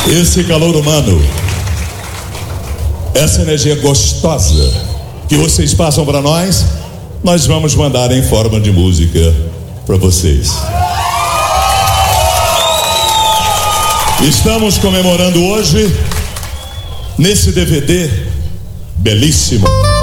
Esse calor humano, essa energia gostosa que vocês passam para nós vamos mandar em forma de música para vocês. Estamos comemorando hoje, nesse DVD belíssimo,